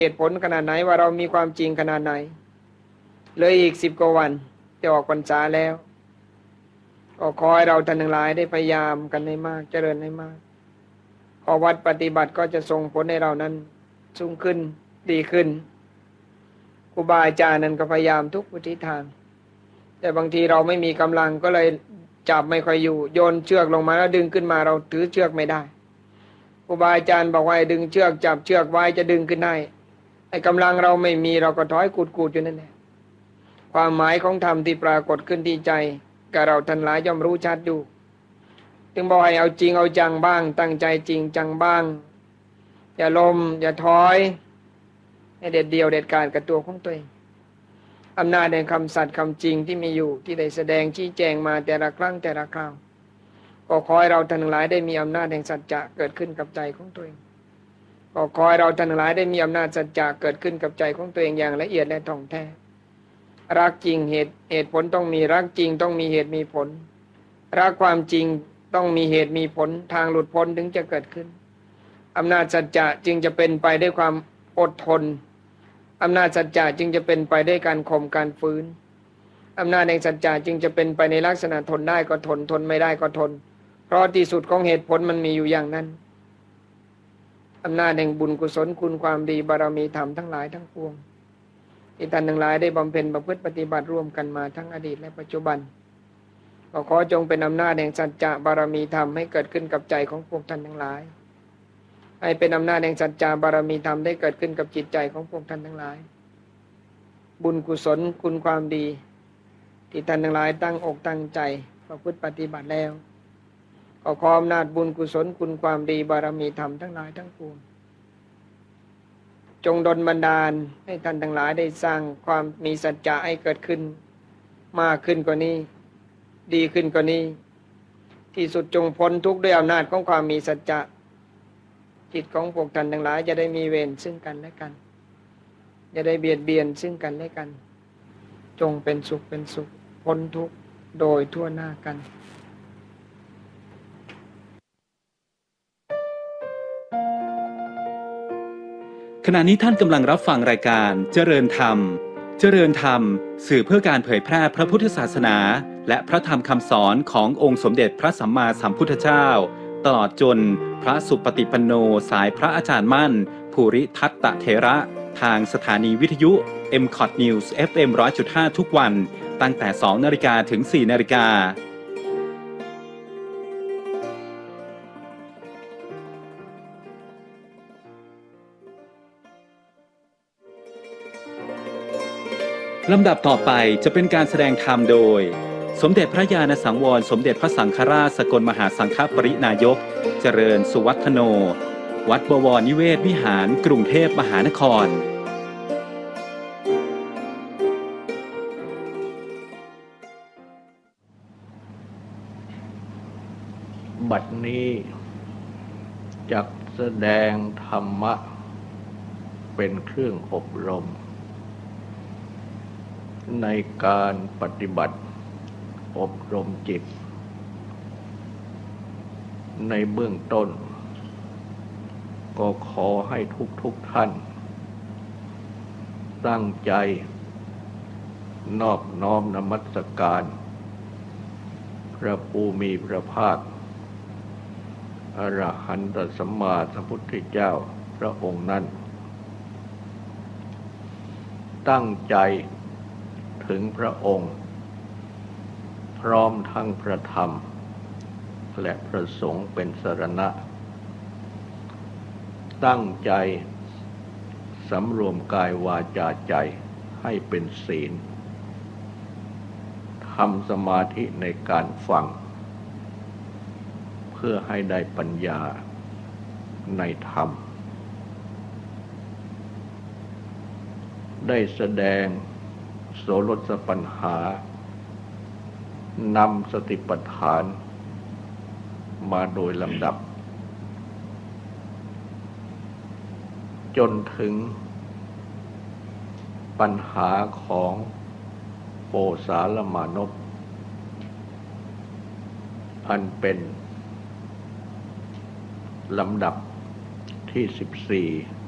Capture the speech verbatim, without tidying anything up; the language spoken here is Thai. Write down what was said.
เหตุผลขนาดไหนว่าเรามีความจริงขนาดไหนเลยอีกสิบกว่าวันจะออกพรรษาแล้วก็ขอให้เราท่านทั้งหลายได้พยายามกันให้มากเจริญให้มากขอวัดปฏิบัติก็จะส่งผลให้เรานั้นสูงขึ้นดีขึ้นครูบาอาจารย์นั้นก็พยายามทุกวิถีทางแต่บางทีเราไม่มีกำลังก็เลยจับไม่ค่อยอยู่โยนเชือกลงมาแล้วดึงขึ้นมาเราถือเชือกไม่ได้ครูบาอาจารย์บอกว่าดึงเชือกจับเชือกไว้จะดึงขึ้นได้ไอ้กำลังเราไม่มีเราก็ถอยกูดๆอยู่นั่นแหละความหมายของธรรมที่ปรากฏขึ้นที่ใจกับเราท่านหลายย่อมรู้ชัดอยู่จึงบอกให้เอาจริงเอาจังบ้างตั้งใจจริงจังบ้างอย่าลมอย่าถอยให้เด็ดเดียวเด็ดขาดกับตัวของตัวเองอำนาจแห่งคำสัตย์คำจริงที่มีอยู่ที่ได้แสดงชี้แจงมาแต่ละครั้งแต่ละคราวก็ขอให้เราท่านทั้งหลายได้มีอำนาจแห่งสัจจะเกิดขึ้นกับใจของตัวเองก็ขอให้เราท่านทั้งหลายได้มีอำนาจสัจจะเกิดขึ้นกับใจของตัวเองอย่างละเอียดและท่องแท้รักจริงเหตุเหตุผลต้องมีรักจริงต้องมีเหตุมีผลรักความจริงต้องมีเหตุมีผลทางหลุดพ้นถึงจะเกิดขึ้นอำนาจสัจจะจึงจะเป็นไปด้วยความอดทนอำนาจสัจจะจึงจะเป็นไปด้วยการข่มการฝืนอำนาจแห่งสัจจะจึงจะเป็นไปในลักษณะทนได้ก็ทนทนไม่ได้ก็ทนเพราะที่สุดของเหตุผลมันมีอยู่อย่างนั้นอำนาจแห่งบุญกุศลคุณความดีบารมีธรรมทั้งหลายทั้งปวงที่ท่านทั้งหลายได้บำเพ็ญประพฤติปฏิบัติร่วมกันมาทั้งอดีตและปัจจุบันก็ขอจงเป็นอำนาจแห่งสัจจะบารมีธรรมให้เกิดขึ้นกับใจของพวกท่านทั้งหลายให้เป็นอำนาจแห่งสัจจะบารมีธรรมได้เกิดขึ้นกับจิตใจของพวกท่านทั้งหลายบุญกุศลคุณความดีที่ท่านทั้งหลายตั้งอกตั้งใจประพฤติปฏิบัติแล้วก็ขออำนาจบุญกุศลคุณความดีบารมีธรรมทั้งหลายทั้งปวงจงดลบันดาลให้ท่านทั้งหลายได้สร้างความมีสัจจะให้เกิดขึ้นมากขึ้นกว่านี้ดีขึ้นกว่านี้ที่สุดจงพ้นทุกข์ด้วยอำนาจของความมีสัจจะจิตของพวกท่านทั้งหลายจะได้มีเวรซึ่งกันและกันจะได้เบียดเบียนซึ่งกันและกันจงเป็นสุขเป็นสุขพ้นทุกข์โดยทั่วหน้ากันขณะนี้ท่านกำลังรับฟังรายการเจริญธรรมเจริญธรรมสื่อเพื่อการเผยแพร่พระพุทธศาสนาและพระธรรมคำสอนขององค์สมเด็จพระสัมมาสัมพุทธเจ้าตลอดจนพระสุปฏิปันโนสายพระอาจารย์มั่นภูริทัตตเถระทางสถานีวิทยุ เอ็ม คอท News เอฟ เอ็ม หนึ่งร้อยจุดห้า ทุกวันตั้งแต่ สองนาฬิกา ถึง สี่นาฬิกาลำดับต่อไปจะเป็นการแสดงธรรมโดยสมเด็จพระญาณสังวรสมเด็จพระสังฆราชสกลมหาสังฆปรินายกเจริญสุวัฒโนวัดบวรนิเวศวิหารกรุงเทพมหานครบัดนี้จักแสดงธรรมะเป็นเครื่องอบรมในการปฏิบัติอบรมจิตในเบื้องต้นก็ขอให้ทุกทุกท่านตั้งใจนอบน้อมนมัสการพระผู้มีพระภาคอรหันตสัมมาสัมพุทธเจ้าพระองค์นั้นตั้งใจถึงพระองค์พร้อมทั้งพระธรรมและพระสงฆ์เป็นสรณะตั้งใจสำรวมกายวาจาใจให้เป็นศีลทำสมาธิในการฟังเพื่อให้ได้ปัญญาในธรรมได้แสดงโสรสปัญหานำสติปัฏฐานมาโดยลำดับจนถึงปัญหาของโอสารมานพอันเป็นลำดับที่สิบสี่